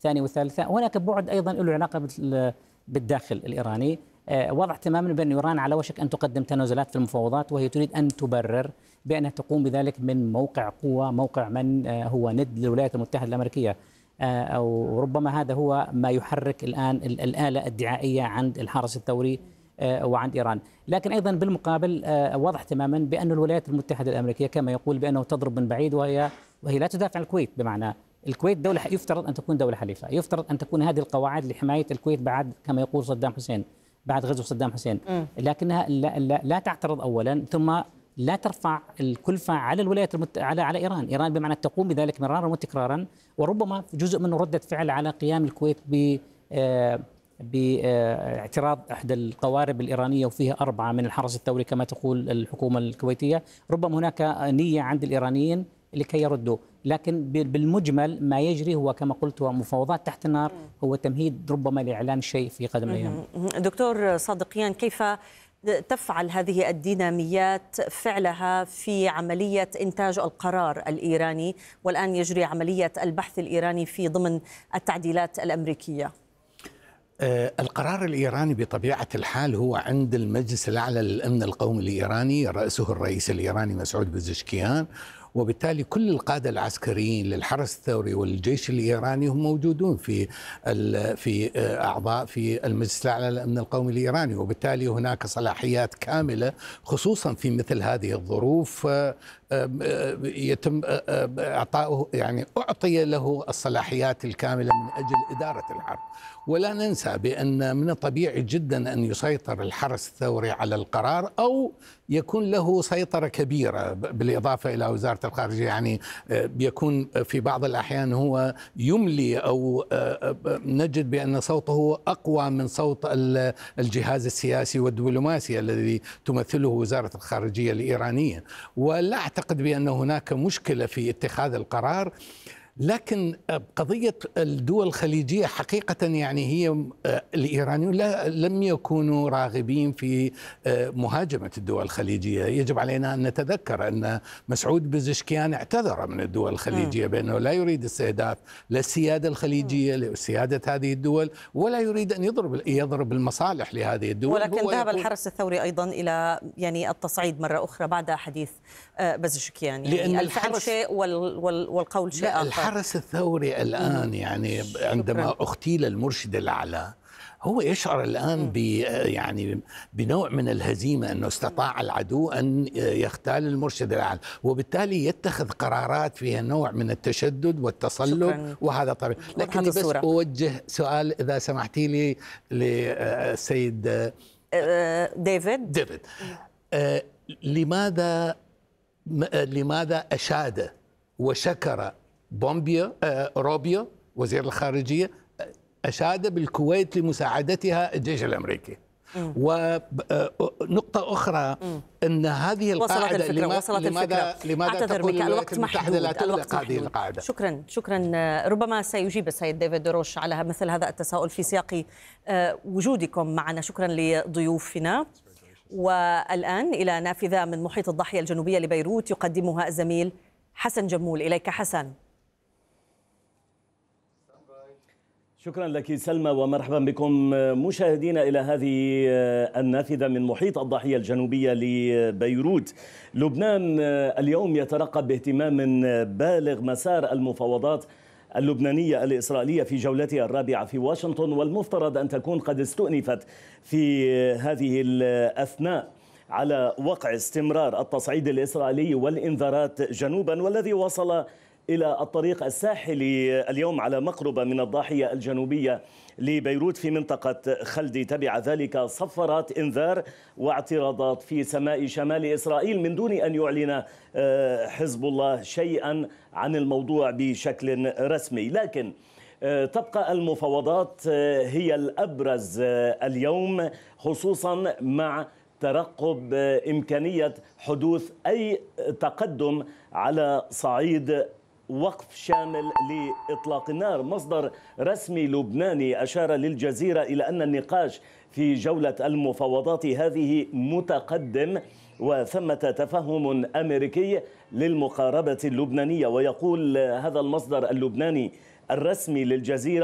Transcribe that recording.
الثانية والثالثة. هناك بعد أيضا له علاقة بالداخل الإيراني. واضح تماما بأن إيران على وشك أن تقدم تنازلات في المفاوضات، وهي تريد أن تبرر بأنها تقوم بذلك من موقع قوة، موقع من هو ند للولايات المتحدة الأمريكية، أو ربما هذا هو ما يحرك الآن الآلة الدعائية عند الحرس الثوري وعند إيران. لكن أيضا بالمقابل واضح تماما بأن الولايات المتحدة الأمريكية كما يقول بأنه تضرب من بعيد، وهي لا تدافع عن الكويت. بمعنى الكويت دولة يفترض أن تكون دولة حليفة، يفترض أن تكون هذه القواعد لحماية الكويت بعد كما يقول صدام حسين، بعد غزو صدام حسين، لكنها لا تعترض أولا، ثم لا ترفع الكلفة على الولايات على إيران بمعنى تقوم بذلك مرارا وتكرارا، وربما جزء منه ردة فعل على قيام الكويت باعتراض إحدى القوارب الإيرانية وفيها 4 من الحرس الثوري كما تقول الحكومة الكويتية. ربما هناك نية عند الإيرانيين لكي يردوا، لكن بالمجمل ما يجري هو كما قلت هو مفاوضات تحت النار، هو تمهيد ربما لإعلان شيء في قادم الأيام. دكتور صادقيان، كيف تفعل هذه الديناميات فعلها في عملية إنتاج القرار الإيراني، والآن يجري عملية البحث الإيراني في ضمن التعديلات الأمريكية؟ القرار الإيراني بطبيعة الحال هو عند المجلس الأعلى للأمن القومي الإيراني، رأسه الرئيس الإيراني مسعود بزشكيان، وبالتالي كل القادة العسكريين للحرس الثوري والجيش الإيراني هم موجودون في أعضاء في المجلس الأعلى للأمن القومي الإيراني، وبالتالي هناك صلاحيات كاملة خصوصا في مثل هذه الظروف يتم إعطائه، يعني أعطي له الصلاحيات الكاملة من أجل إدارة الحرب. ولا ننسى بأن من الطبيعي جدا أن يسيطر الحرس الثوري على القرار أو يكون له سيطرة كبيرة، بالإضافة إلى وزارة الخارجية، يعني يكون في بعض الأحيان هو يملي أو نجد بأن صوته أقوى من صوت الجهاز السياسي والدبلوماسي الذي تمثله وزارة الخارجية الإيرانية. ولا أعتقد بأن هناك مشكلة في اتخاذ القرار. لكن قضية الدول الخليجية حقيقة يعني هي الإيرانيون لم يكونوا راغبين في مهاجمة الدول الخليجية. يجب علينا أن نتذكر أن مسعود بزشكيان اعتذر من الدول الخليجية بأنه لا يريد استهداف لا السيادة الخليجية لسيادة هذه الدول، ولا يريد أن يضرب المصالح لهذه الدول. ولكن ذهب الحرس الثوري أيضا إلى يعني التصعيد مرة أخرى بعد حديث بزشكيان، يعني الفعل شيء والقول شيء آخر. الحرس الثوري الآن يعني عندما اغتيل المرشد الأعلى هو يشعر الآن يعني بنوع من الهزيمة، أنه استطاع العدو أن يغتال المرشد الأعلى، وبالتالي يتخذ قرارات فيها نوع من التشدد والتصلب، وهذا طبيعي. لكن بس أوجه سؤال إذا سمحتي لي للسيد ديفيد. لماذا أشاد وشكر روبيو وزير الخارجية، أشاد بالكويت لمساعدتها الجيش الأمريكي؟ ونقطة أخرى أن هذه القاعدة لماذا تقول الولايات المتحدة لا تطلق هذه القاعدة؟ شكرا. ربما سيجيب السيد ديفيد دروش على مثل هذا التساؤل في سياق وجودكم معنا. شكرا لضيوفنا. والآن إلى نافذة من محيط الضاحية الجنوبية لبيروت يقدمها الزميل حسن جمول. إليك حسن. شكرا لك سلمى، ومرحبا بكم مشاهدينا إلى هذه النافذة من محيط الضاحية الجنوبية لبيروت. لبنان اليوم يترقب باهتمام بالغ مسار المفاوضات اللبنانية الإسرائيلية في جولتها الرابعة في واشنطن، والمفترض أن تكون قد استؤنفت في هذه الأثناء على وقع استمرار التصعيد الإسرائيلي والإنذارات جنوبا، والذي وصل إلى الطريق الساحلي اليوم على مقربة من الضاحية الجنوبية لبيروت في منطقة خلدي. تبع ذلك صفارات إنذار واعتراضات في سماء شمال إسرائيل من دون أن يعلن حزب الله شيئا عن الموضوع بشكل رسمي. لكن تبقى المفاوضات هي الأبرز اليوم، خصوصا مع ترقب إمكانية حدوث أي تقدم على صعيد وقف شامل لإطلاق النار. مصدر رسمي لبناني أشار للجزيرة إلى أن النقاش في جولة المفاوضات هذه متقدم، وثمة تفهم أمريكي للمقاربة اللبنانية. ويقول هذا المصدر اللبناني الرسمي للجزيرة